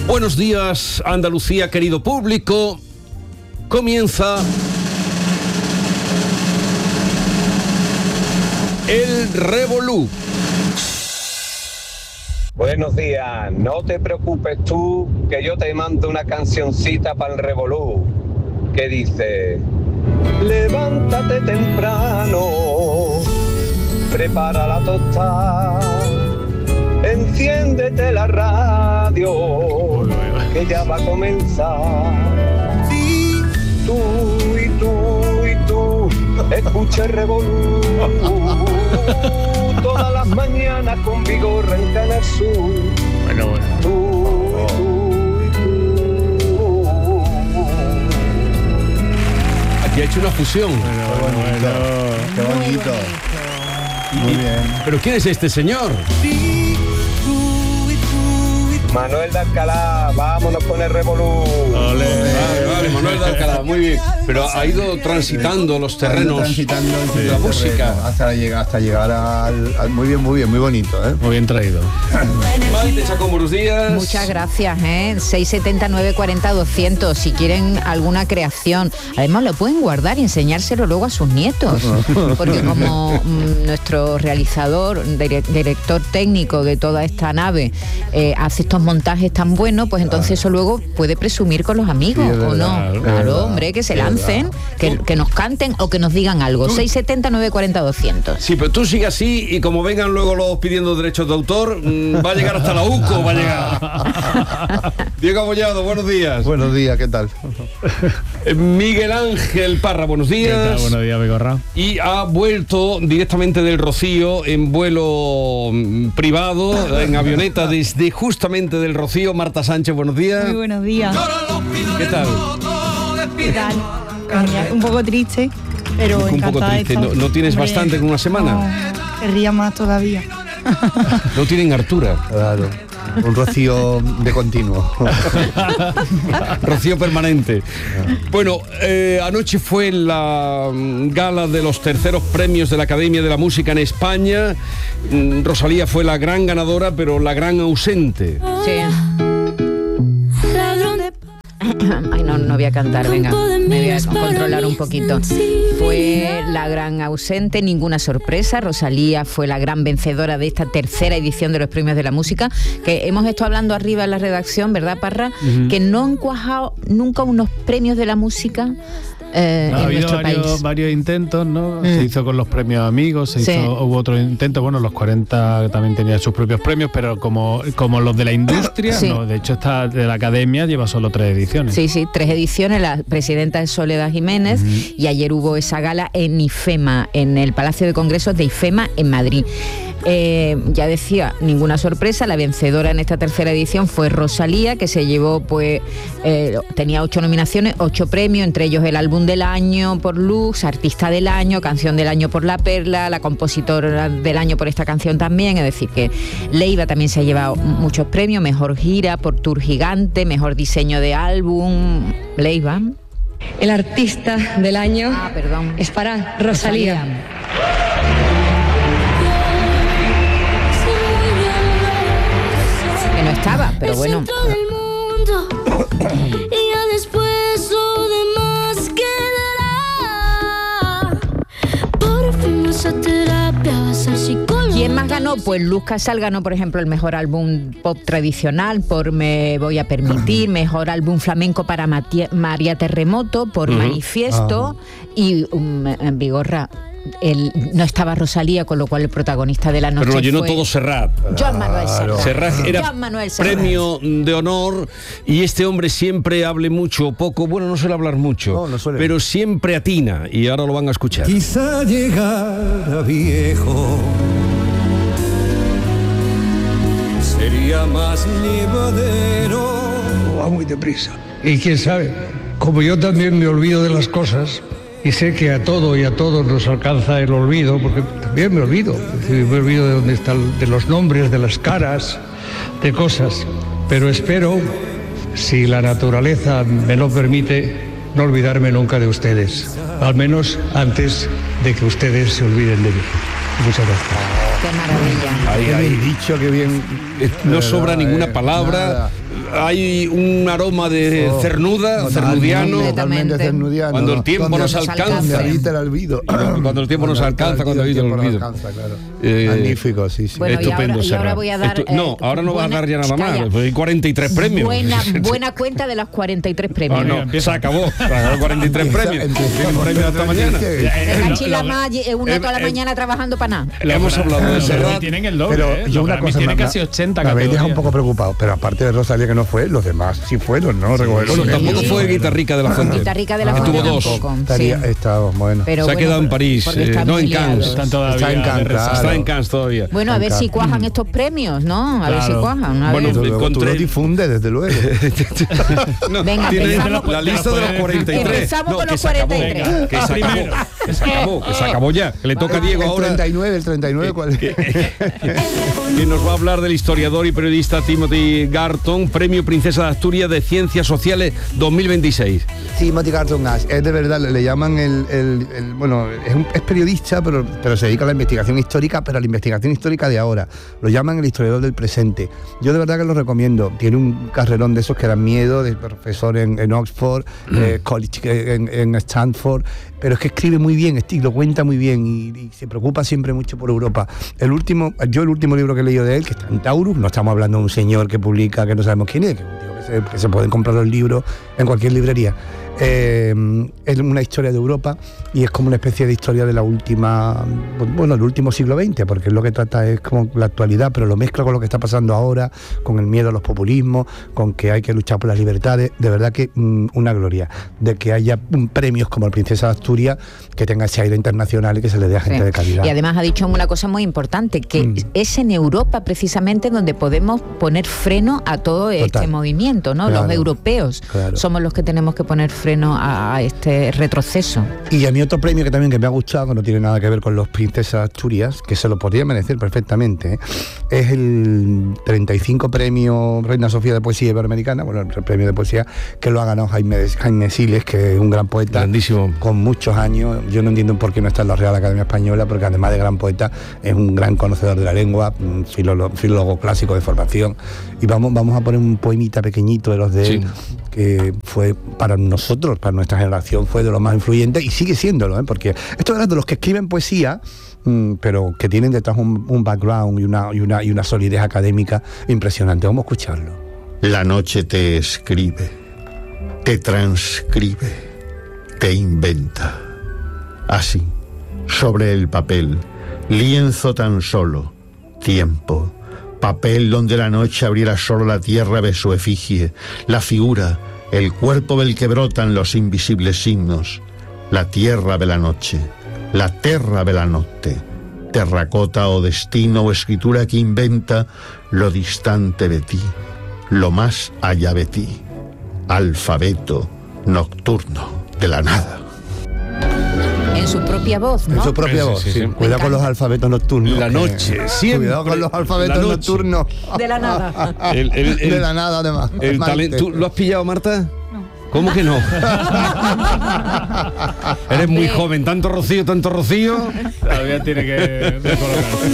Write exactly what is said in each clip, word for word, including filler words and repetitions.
Buenos días, Andalucía, querido público. Comienza el Revolú. Buenos días, no te preocupes tú, que yo te mando una cancioncita para el Revolú, que dice: levántate temprano, prepara la tostada, enciéndete la radio, que ya va a comenzar. Y tú, y tú, y tú, escucha el Revolú, todas las mañanas con vigor en Canal Sur. Bueno, bueno. Tú, y tú, y tú. Aquí ha hecho una fusión. Bueno, bueno, Qué bonito. Muy bien. ¿Pero quién es este señor? Manuel de Alcalá, vámonos con el Revolú. Ole. Vale, vale, Manuel de Alcalá, muy bien. Pero ha ido transitando los terrenos Transitando el de la terreno música. hasta llegar, hasta llegar al, al- muy bien, muy bien, muy bonito, ¿eh? Muy bien traído. Maite Chacón, buenos días. Muchas gracias, ¿eh? seis setenta, nueve cuarenta, doscientos. Si quieren alguna creación, además lo pueden guardar y enseñárselo luego a sus nietos. Porque como mm, nuestro realizador, dire- director técnico de toda esta nave, eh, hace estos montajes tan buenos, pues entonces eso luego puede presumir con los amigos, Sí, es ¿o no? verdad, es Claro, verdad, hombre, que se es lancen, que, que nos canten o que nos digan algo. seis setenta, nueve cuarenta, doscientos. Sí, pero tú sigue así y como vengan luego los pidiendo derechos de autor, mmm, va a llegar hasta la U C O, va a llegar. Diego Abollado, buenos días. Buenos días, ¿qué tal? Eh, Miguel Ángel Parra, buenos ¿Qué días. tal? Buenos días, Bigorra. Y ha vuelto directamente del Rocío en vuelo mm, privado, en avioneta desde justamente del Rocío. Marta Sánchez, buenos días. Muy buenos días. ¿Qué tal? ¿Qué tal? Querría- Un poco triste, pero Un poco encantada de triste. estar. ¿No, no tienes Hombre, bastante con una semana? No, querría más todavía. No tienen hartura. Claro. Un rocío de continuo. Rocío permanente. Bueno, eh, anoche fue la mm, gala de los terceros premios de la Academia de la Música en España. Mm, Rosalía fue la gran ganadora, pero la gran ausente. Sí. Ay, no, no voy a cantar, venga, me voy a controlar un poquito. Fue la gran ausente, ninguna sorpresa. Rosalía fue la gran vencedora de esta tercera edición de los premios de la música, que hemos estado hablando arriba en la redacción, ¿verdad, Parra? Uh-huh. Que no han cuajado nunca unos premios de la música eh, Ha en habido nuestro varios, país. varios intentos, ¿no? Mm. Se hizo con los premios Amigos, se Sí. hizo, hubo otro intento, bueno, los cuarenta también tenían sus propios premios, pero como, como los de la industria, Sí. no, de hecho esta de la Academia lleva solo tres ediciones. Sí, sí, tres ediciones, la presidenta es Soledad Jiménez, uh-huh. y ayer hubo esa gala en IFEMA, en el Palacio de Congresos de IFEMA en Madrid. Eh, ya decía, ninguna sorpresa, la vencedora en esta tercera edición fue Rosalía, que se llevó, pues, eh, tenía ocho nominaciones, ocho premios, entre ellos el álbum del año por Lux, artista del año, canción del año por La Perla, la compositora del año por esta canción también, es decir, que Leiva también se ha llevado muchos premios, mejor gira por Tour Gigante, mejor diseño de álbum, Leiva. El artista del año ah, perdón. es para Rosalía. Rosalía. Que no estaba, pero bueno. ¿Quién más ganó? Pues Luz Casal ganó, por ejemplo, el mejor álbum pop tradicional por Me Voy a Permitir, mejor álbum flamenco para Matia- María Terremoto por uh-huh. Manifiesto, uh-huh. y um, en Vigorra. El, no estaba Rosalía, con lo cual el protagonista de la noche pero lo llenó fue todo Serrat. Joan Manuel Serrat. Serrat era Joan Manuel Serrat. Premio de honor, y este hombre siempre hable mucho o poco, bueno, no suele hablar mucho, no, no suele. pero siempre atina, y ahora lo van a escuchar. Quizá llegara viejo sería más llevadero. Va muy deprisa. Y quién sabe, como yo también me olvido de las cosas, y sé que a todo y a todos nos alcanza el olvido, porque también me olvido, es decir, me olvido de dónde están, de los nombres, de las caras, de cosas, pero espero, si la naturaleza me lo permite, no olvidarme nunca de ustedes, al menos antes de que ustedes se olviden de mí. Muchas gracias. Qué maravilla. Ahí, Qué ahí. bien dicho, qué bien. No sobra Verdad, ninguna eh, palabra. nada. Hay un aroma de Oh, cernuda, cernudiano. Totalmente cernudiano. Cuando el tiempo Donde- nos alcanza. Donde habita el olvido. Cuando el tiempo nos alcanza, cuando habita el tiempo nos olvido. alcanza, claro. Eh, Magnífico, sí, sí. Bueno, y Estupendo, ahora- y Serrat. ahora voy a dar, Estu- no, eh, ahora no vas a buena- dar ya nada calla. más. Pues hay cuarenta y tres premios. Buena, buena cuenta de los cuarenta y tres premios. Ah, no, se acabó. Se acabó cuarenta y tres Empieza- premios. empieza Tiene por premios hasta mañana. Deja lo- chila lo- más, eh, una eh, toda la eh, mañana trabajando para nada. Le hemos hablado de Los Serrat. Grammy tienen el doble, Pero ¿eh? yo Los una Grammy cosa tienen me- casi ochenta me habéis dejado un categorías. poco preocupado, pero aparte de Rosalía que no fue, los demás sí fueron, ¿no? Recuerdo. Bueno, Sí. tampoco Sí. fue Guitarrica de la Fuente. Guitarrica de la que Fuente tuvo dos. tampoco. Estaría, Sí. estaba, bueno. Pero Se ha bueno, quedado en París, porque eh, están no muy en Cannes. liados. Están todavía Está en de Cannes, resaca. Está claro. en Cannes todavía. Bueno, a ver si cuajan estos premios, ¿no? A ver si Claro. cuajan. A Bueno, ver. Desde luego, tú encontré- lo difundes, desde luego. No, Venga, tiene empezamos- la lista de los cuarenta y tres. Empezamos con que los se acabó, cuarenta y tres. Que se acabó, Primero. que se acabó, que se acabó ya. Que le toca a Diego el ahora. treinta y nueve, el treinta y nueve, ¿cuál es? Que nos va a hablar del historiador y periodista Timothy Garton, Premio Princesa de Asturias de Ciencias Sociales dos mil veintiséis. Timothy Garton Ash, es de verdad, le, le llaman el, el- el- bueno, es, un- es periodista, pero, pero se dedica a la investigación histórica, pero a la investigación histórica de ahora. Lo llaman el historiador del presente. Yo de verdad que lo recomiendo. Tiene un carrerón de esos que dan miedo, de profesor en, en Oxford, eh, college en, en Stanford, pero es que escribe muy bien, esti- lo cuenta muy bien y, y se preocupa siempre mucho por Europa. El último, yo el último libro que he leído de él, que está en Taurus, no estamos hablando de un señor que publica, que no sabemos quién es, que es un tío que se, que se pueden comprar los libros en cualquier librería. Eh, es una historia de Europa y es como una especie de historia de la última, bueno, el último siglo veinte, porque es lo que trata es como la actualidad, pero lo mezcla con lo que está pasando ahora, con el miedo a los populismos, con que hay que luchar por las libertades. De verdad que mm, una gloria de que haya mm, premios como el Princesa de Asturias, que tenga ese aire internacional y que se le dé a gente Sí. de calidad. Y además ha dicho una cosa muy importante, que Mm. es en Europa precisamente donde podemos poner freno a todo Total. este movimiento, ¿no? Claro. Los europeos Claro. somos los que tenemos que poner freno a, a este retroceso. Y a mí otro premio que también que me ha gustado, que no tiene nada que ver con los Princesas Asturias, que se lo podría merecer perfectamente, ¿eh? es el treinta y cinco premio Reina Sofía de Poesía Iberoamericana, bueno, el premio de poesía que lo ha ganado Jaime, Jaime Siles, que es un gran poeta. Grandísimo. Con muchos años. Yo no entiendo por qué no está en la Real Academia Española, porque además de gran poeta, es un gran conocedor de la lengua, un filólogo, filólogo clásico de formación. Y vamos, vamos a poner un poemita pequeñito de los de él, Sí. que fue para nosotros, para nuestra generación, fue de los más influyentes y sigue siéndolo, ¿eh? Porque esto es de los que escriben poesía, mm, pero que tienen detrás un, un background y una, y, una, y una solidez académica impresionante. Vamos a escucharlo. La noche te escribe, te transcribe, te inventa. Así, sobre el papel, lienzo tan solo, tiempo, papel donde la noche abriera solo la tierra de su efigie, la figura, el cuerpo del que brotan los invisibles signos, la tierra de la noche, la terra de la notte, terracota o destino o escritura que inventa lo distante de ti, lo más allá de ti, alfabeto nocturno de la nada. En su propia voz, ¿no? En su propia Sí, voz. sí, sí. sí. Cuidado con los alfabetos nocturnos. La que- noche, siempre. Cuidado con los alfabetos La noche. nocturnos. De la nada. El, el- el- de la nada, además. el Marte. talento. ¿Tú lo has pillado, Marta? ¿Cómo que no? Eres muy joven, tanto rocío, tanto rocío. Todavía tiene que recolocarse.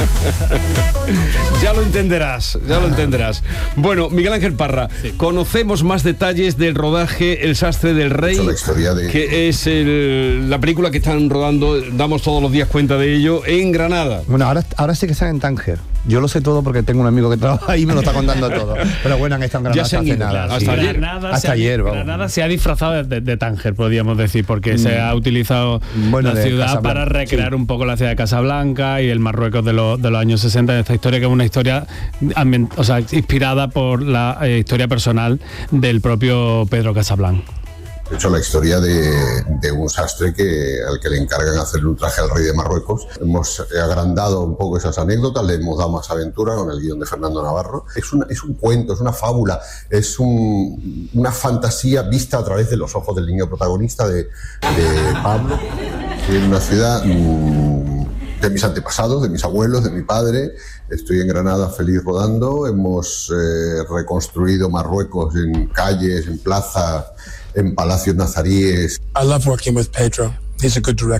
Ya lo entenderás, ya lo entenderás. Bueno, Miguel Ángel Parra, conocemos más detalles del rodaje El Sastre del Rey, La historia de- que es el- la película que están rodando, damos todos los días cuenta de ello, en Granada. Bueno, ahora, ahora sí que están en Tánger. Yo lo sé todo porque tengo un amigo que trabaja ahí y me lo está contando todo. Pero bueno, han estado en Ya Granada se han hasta hace ido, nada. claro, sí. hasta ayer. Granada Hasta se ha- ayer, vamos. Granada se ha disfrazado de, de Tánger, podríamos decir, porque se ha utilizado Bueno, la de ciudad Casablanca, para recrear sí. un poco la ciudad de Casablanca y el Marruecos de, los de los años sesenta, en esta historia que es una historia ambien- o sea, inspirada por la eh, historia personal del propio Pedro Casablanca. De hecho, la historia de, de un sastre que, al que le encargan hacerle un traje al rey de Marruecos. Hemos agrandado un poco esas anécdotas, le hemos dado más aventura con el guión de Fernando Navarro. Es, una, es un cuento, es una fábula, es un, una fantasía vista a través de los ojos del niño protagonista de, de Pablo, en una ciudad mmm, de mis antepasados, de mis abuelos, de mi padre. Estoy en Granada feliz rodando. Hemos eh, reconstruido Marruecos en calles, en plazas, en palacios nazaríes. I love working with Pedro. He's a good director.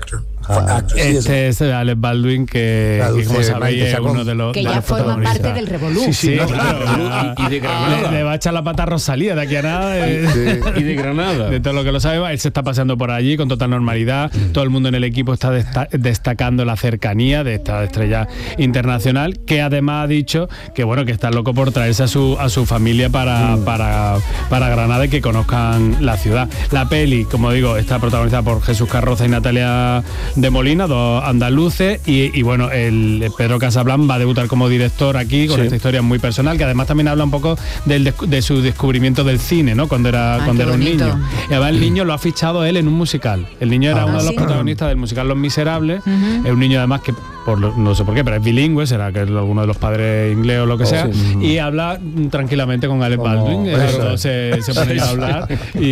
Ah, este es Alec Baldwin, que, Traduce que como sabéis Maite es Chacón. uno de los Que de ya los forma protagonistas. parte del revolú. Sí, sí, No, claro. claro, y- y de Granada. Le, le va a echar la pata a Rosalía de aquí a nada. De, Y de Granada. de todo lo que lo sabe, él se está paseando por allí con total normalidad. Todo el mundo en el equipo está desta- destacando la cercanía de esta estrella internacional, que además ha dicho que bueno, que está loco por traerse a su a su familia para, para, para Granada y que conozcan la ciudad. La peli, como digo, está protagonizada por Jesús Carroza y Natalia de Molina, dos andaluces, y, y bueno, el Pedro Casablan va a debutar como director aquí con Sí. esta historia muy personal, que además también habla un poco del descu- de su descubrimiento del cine, ¿no? Cuando era, Ah, cuando qué era un bonito. niño. Y además el niño lo ha fichado él en un musical. El niño era Ah, uno de los ¿sí? protagonistas del musical Los Miserables. Ujú. Es un niño además que, por lo- no sé por qué, pero es bilingüe, será que es alguno de los padres inglés o lo que Oh, sea, sí. y habla mm, tranquilamente con Alec Como Baldwin. eso. Los dos se, se ponen a hablar y,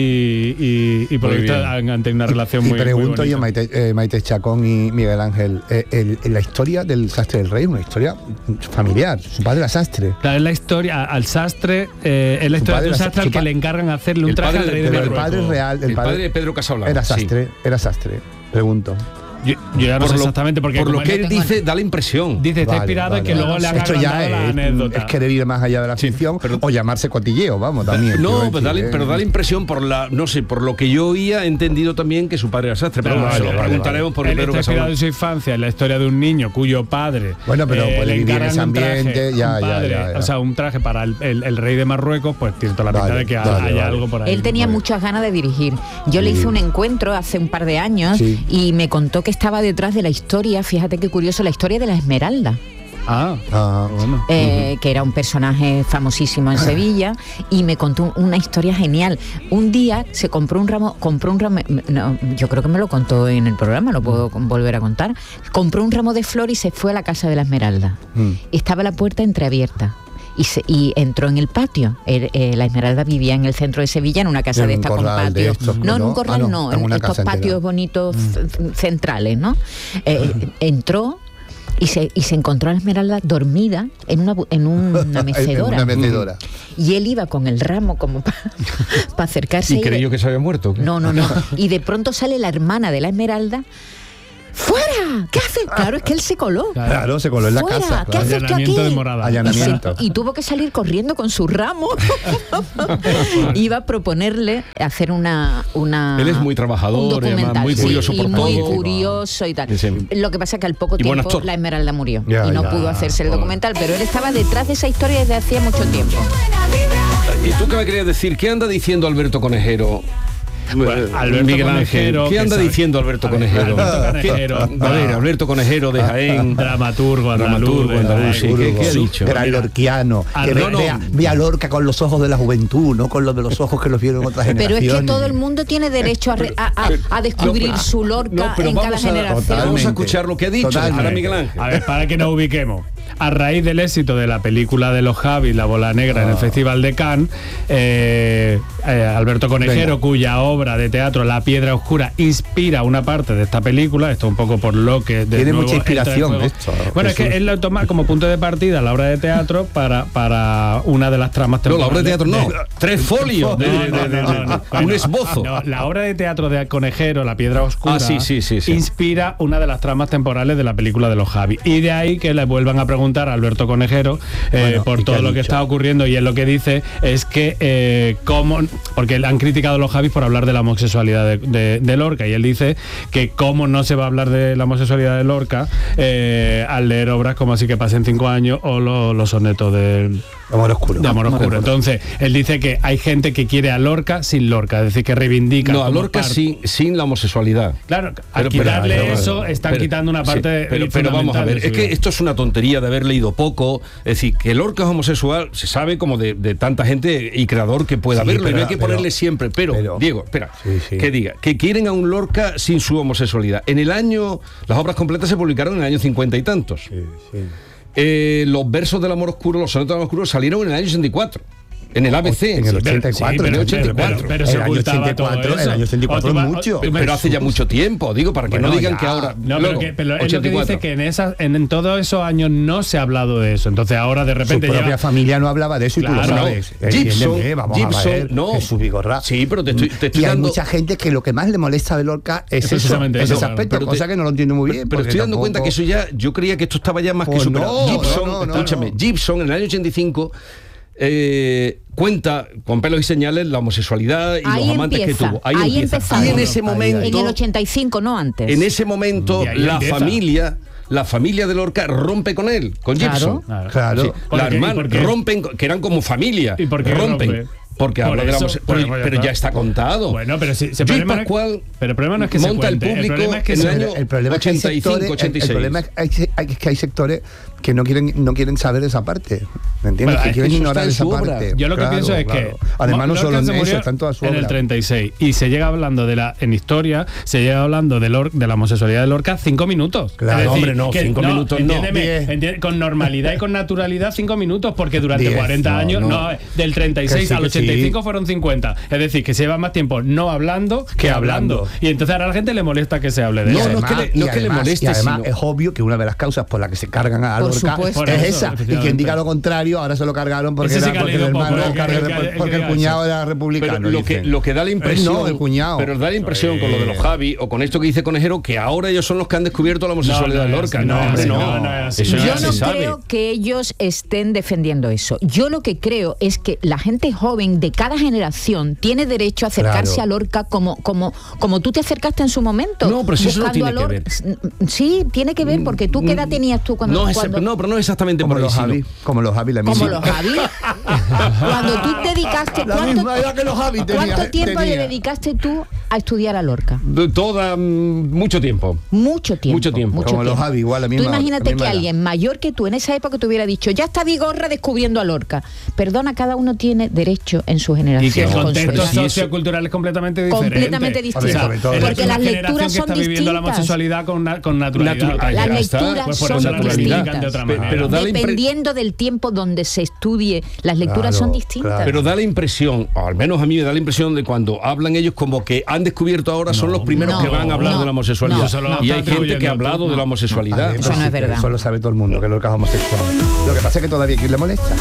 y, y por lo Muy visto bien. han, han tenido una relación Y muy, muy pregunto yo, bonita. Maite, eh, Maite Chacón y Miguel Ángel, eh, el- el- la historia del sastre del rey es una historia familiar. Su padre era sastre. Claro, es la historia al sastre, eh, es la Su historia padre de un era- sastre su al que pa- le encargan hacerle un El traje padre al rey de de Pero el Marruecos. padre real, el El padre, padre de Pedro Casablanca. era sí. sastre, era sastre. Pregunto. Yo, yo ya no Por sé lo- exactamente porque por lo como que él él dice, da la impresión. dice está Vale, inspirado vale, en que vale. luego le han Esto ya agrandado la es, anécdota. es querer ir más allá de la ficción o llamarse cotilleo, vamos, también. quiero No, decir, pero da, la- ¿eh? pero da la impresión por la, no sé, por lo que yo oía, he entendido también que su padre era sastre, pero Ah, bueno, se vale, lo vale, preguntaremos por Él Pedro está inspirado Casablanca. en su infancia, en la historia de un niño cuyo padre Bueno, pero eh, puede le vivir en encargan ese un traje, ambiente, ya, un ya, padre, ya, ya. o sea, un traje para el, el- el rey de Marruecos, pues tiene toda la pinta Vale, de que vale, haya vale. algo por ahí. Él tenía Vale. muchas ganas de dirigir. Yo le hice un encuentro hace un par de años Sí. y me contó que estaba detrás de la historia, fíjate qué curioso, la historia de la Esmeralda. Ah, Ah, bueno. eh, que era un personaje famosísimo en Sevilla, y me contó un- una historia genial. Un día se compró un ramo, compró un ramo, no, yo creo que me lo contó en el programa, lo puedo con- volver a contar. Compró un ramo de flores y se fue a la casa de la Esmeralda. Mm. Estaba la puerta entreabierta. Y, se- y entró en el patio. El- eh, la Esmeralda vivía en el centro de Sevilla, en una casa En de un estas con corral de patio. estos, no, en ¿no? un corral Ah, no, no, en en una estos casa entera. patios bonitos c- centrales, ¿no? Eh, entró y se, y se encontró a la Esmeralda dormida en una, bu- en una mecedora. En una mecedora. Y él iba con el ramo como para acercarse. Y de- creyó que se había muerto. ¿o qué? No, no, no. Y de pronto sale la hermana de la Esmeralda. ¡Fuera! ¿Qué haces? Claro, es que él se coló. Claro, se coló en la ¡Fuera! casa. ¿Qué claro. haces tú aquí? Allanamiento de morada. Y, se- Allanamiento. y tuvo que salir corriendo con su ramo. Iba a proponerle hacer una, una Él es muy trabajador, un documental, además, muy sí, curioso y por muy todo. curioso y tal. Sí. Lo que pasa es que al poco Y buen tiempo actor. la Esmeralda murió Ya, y no ya. pudo hacerse el Joder. documental, pero él estaba detrás de esa historia desde hacía mucho tiempo. ¿Y tú qué me querías decir? ¿Qué anda diciendo Alberto Conejero? Bueno, Eh, Alberto Miguel Ángel, Conejero, ¿qué que anda sabe- diciendo Alberto A ver, Conejero? Alberto Conejero. ¿Qué- A ver, Alberto Conejero de Jaén, Dramaturgo, dramaturgo andaluz, andaluz, sí, ¿qué, qué ha Urgo, dicho? Era lorquiano. Ah, Que no, ve- no. vea, vea a Lorca con los ojos de la juventud, no con los de los ojos que los vieron otras Pero generaciones. es que todo el mundo tiene derecho a, re- a- a- a descubrir No, pero- su Lorca no, pero en cada vamos a- generación. Vamos a Totalmente. escuchar lo que ha dicho. Totalmente. Dejar a Miguel Ángel. A ver, para que nos ubiquemos. A raíz del éxito de la película de los Javis, La Bola Negra, en el Festival de Cannes, eh, eh, Alberto Conejero, Venga. cuya obra de teatro La Piedra Oscura inspira una parte de esta película, esto un poco por lo que... de Tiene nuevo mucha entra en inspiración juego. esto, Bueno, es Jesús. que él lo toma como punto de partida la obra de teatro para, para para una de las tramas No, la obra de teatro no. de- Tres folios. de- No, de- no, de- de- no, no, no. Un Bueno, esbozo. no, la obra de teatro de Conejero, La Piedra Oscura, Ah, sí, sí, sí, sí. inspira una de las tramas temporales de la película de los Javi. Y de ahí que le vuelvan a preguntar a Alberto Conejero eh, Bueno, por ¿y qué todo ha lo que dicho? está ocurriendo, y él lo que dice es que eh, cómo, porque han criticado a los Javis por hablar de la homosexualidad de, de- de Lorca, y él dice que cómo no se va a hablar de la homosexualidad de Lorca eh, al leer obras como Así que pasen cinco años o lo- los sonetos de... Amor oscuro. De amor oscuro. Entonces, él dice que hay gente que quiere a Lorca sin Lorca, es decir, que reivindica. No, a como Lorca parte- sin, sin la homosexualidad. Claro, al Pero- pero- quitarle pero- eso, están pero- quitando una sí, parte. pero, pero vamos a fundamental ver, de su es que vida. esto es una tontería de haber leído poco. Es decir, que Lorca es homosexual se sabe como de, de tanta gente y creador que pueda Sí, verlo, y pero- no hay que pero- ponerle siempre. Pero, pero- Diego, espera, Sí, sí. que diga, que quieren a un Lorca sin su homosexualidad. En el año, las obras completas se publicaron en el año cincuenta y tantos. Sí, sí. Eh, los versos del amor oscuro, los sonetos del amor oscuro salieron en el año sesenta y cuatro. En el A B C. En el ochenta y cuatro. Sí, pero, en el ochenta y cuatro. pero, pero se el año ocultaba ochenta y cuatro, todo eso. el año ochenta y cuatro O tú es vas- mucho. o- Pero hace ya mucho tiempo, digo, para que Bueno, no digan ya. que ahora... No, luego, pero, que, pero es lo ochenta y que cuatro. dice que en, esas, en, en todos esos años no se ha hablado de eso. Entonces ahora de Su repente propia lleva- familia no hablaba de eso y tú Claro, lo no. sabes. Gibson, Entiéndeme, vamos Gibson, a ver, no. Jesús Vigorra. Sí, pero te estoy, te estoy y hay dando... mucha gente que lo que más le molesta de Lorca es, Es eso, precisamente es eso, ese claro. aspecto, Pero te- cosa que no lo entiendo muy bien. Pero porque estoy dando cuenta tampoco- que eso ya, yo creía que esto estaba ya más que Pues superado. no, Gibson, no, no, no, escúchame, no. Gibson en el año ochenta y cinco eh, cuenta con pelos y señales la homosexualidad y Ahí los amantes empieza, que tuvo. Ahí, ahí empieza. empezamos. Y en ese Ahí, ahí. momento, En el ochenta y cinco, no antes. en ese momento, Y ahí la empieza. familia, la familia de Lorca rompe con él, con Claro. Gibson. Claro. Claro. Sí, ¿Por la qué? hermana, ¿Y por qué? rompen, que eran como familia. ¿Y por qué rompen? rompe? Porque Por habla de la eso, homose- pues, pero, pues ya pero está. ya está contado. Bueno, pero si, si el Luis problema no es- Pascual pero el problema no es que se monta el cuente, público el problema es que en se- el año el problema es que hay ochenta y cinco, sectores, el- ochenta y seis. el problema es que hay, hay- es que hay sectores que no quieren no quieren saber esa parte, ¿me entiendes? Bueno, que es quieren que eso ignorar está en esa su obra. parte. Yo lo que Claro, pienso es claro. que además no Lorca solo en se eso, murió está en toda su en obra. el treinta y seis y se llega hablando de la en historia se llega hablando de, Lor- de la homosexualidad de Lorca cinco minutos. Claro, Es decir, hombre, no, que cinco minutos no. entiéndeme, Diez. entiende- con normalidad y con naturalidad cinco minutos porque durante Diez, cuarenta no, años no. no, del treinta y seis Que sí, al que ochenta y cinco sí. fueron cincuenta. Es decir, que se lleva más tiempo no hablando que hablando. hablando. Y entonces ahora a la gente le molesta que se hable de No, eso. no es que le- no es que le además- moleste, y además sino- es obvio que una de las causas por la que se cargan a Por Lorca supuesto. Por es eso, esa. Y efectivamente. quien diga lo contrario, ahora se lo cargaron porque, Ese sí era, que ha porque el leído poco, hermano, que- carga- que- que- porque que el diga cuñado eso. era republicano. Pero lo que, dicen. lo que da la impresión, No, el cuñado. pero da la impresión con lo de los Sí. Javi o con esto que dice Conejero que ahora ellos son los que han descubierto la homosexualidad No, no de es Lorca. así, No, no es hombre, así, no. no, no es así. Eso No, ya Yo se no sabe. creo que ellos estén defendiendo eso. Yo lo que creo es que la gente joven de cada generación tiene derecho a acercarse Claro. a Lorca como, como, como tú te acercaste en su momento. No, pero si eso no buscando tiene a que Lorca. Sí, tiene que ver, porque tú qué edad tenías tú cuando... No, es- cuando- no, pero no exactamente Como por ahí, los sino- Javi, como los Javi, la como misma. los Javi. Cuando tú dedicaste... La ¿cuánto, misma edad que los Javi tenía- ¿Cuánto tiempo tenía. le dedicaste tú a estudiar a Lorca? de toda mm, mucho tiempo. Mucho tiempo. Mucho tiempo. Como los tiempo. Javi, igual, la misma- Tú imagínate la misma que edad. alguien mayor que tú en esa época te hubiera dicho, ya está Vigorra descubriendo a Lorca. Perdona, cada uno tiene derecho en su Y que generación. el con su contexto edad. sí, eso- sociocultural es completamente diferente. Completamente distinto. Sobre todo- es Porque una las generación lecturas que son está viviendo la distintas. homosexualidad con, na- con naturalidad. Natural. Las Ya está. lecturas Pues por son eso la naturalidad. critican de otra Pe- manera. pero da la impre- Dependiendo del tiempo donde se estudie, las lecturas Claro, son distintas. claro. Pero da la impresión, o al menos a mí me da la impresión de cuando hablan ellos como que han descubriesto ahora son los primeros no, que van a hablar no, de la homosexualidad. no, Eso lo y está hay gente que ha atribuyendo hablado tú. de la No. homosexualidad. Eso no es verdad. Eso lo sabe todo el mundo, que Lorca es homosexual. Lo que pasa es que todavía aquí le molesta.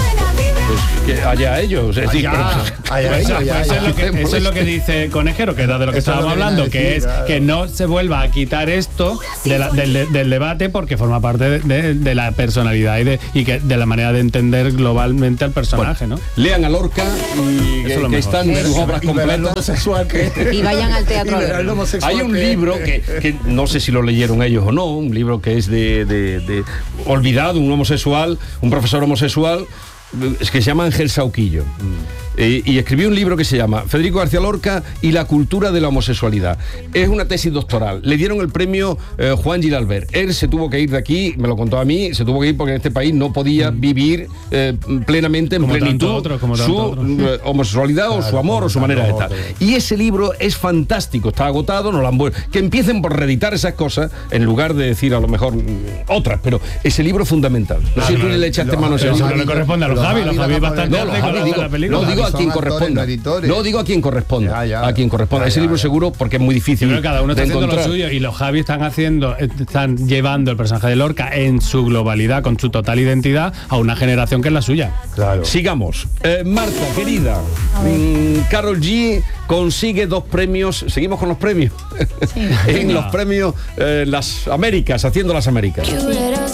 Pues que allá ellos. Es decir, Allá, pero- allá Pues ellos, eso, ya, pues eso es ya. lo que, eso es lo que dice Conejero, que era de lo que Eso es lo estábamos que viene a hablando, decir, que es claro. que no se vuelva a quitar esto de la- del, de- del debate porque forma parte de, de- de la personalidad y de, y que, de la manera de entender globalmente al personaje, ¿no? lean a Lorca y que, es lo que mejor. están en sus obras Y verán lo completas. homosexual que Y vayan al teatro y a verán verlo. lo homosexual Hay un que- libro que, que no sé si lo leyeron ellos o no, un libro que es de, de- de olvidado, un homosexual, un profesor homosexual, es que se llama Ángel Sauquillo. Eh, y escribió un libro que se llama Federico García Lorca y la cultura de la homosexualidad. Es una tesis doctoral. Le dieron el premio eh, Juan Giralbert. Él se tuvo que ir de aquí, me lo contó a mí, se tuvo que ir porque en este país no podía vivir eh, plenamente, en Como tanto plenitud, otro, como tanto su otro. eh, homosexualidad o su amor o su manera de estar. Y ese libro es fantástico, está agotado, no lo han vuel- que empiecen por reeditar esas cosas en lugar de decir a lo mejor mm, otras, pero ese libro es fundamental. No sé si tú le echaste los- mano a ese Pero eso libro. no le corresponde a los los Javi, los Javi Javi van a bastante No, los hace con Javi, la- digo, la película. no digo a Son quien actores, corresponda. no editores. No digo a quien corresponda. Ya, ya. A quien corresponda. Ya, Ese ya, libro ya. seguro porque es muy difícil. Yo creo que cada uno está de haciendo lo encontrar. suyo y los Javi están haciendo, están llevando el personaje de Lorca en su globalidad, con su total identidad, a una generación que es la suya. Claro. Sigamos. Eh, Marta, querida, mm, Karol G consigue dos premios. Seguimos con los premios. en los premios eh, Las Américas, haciendo las Américas.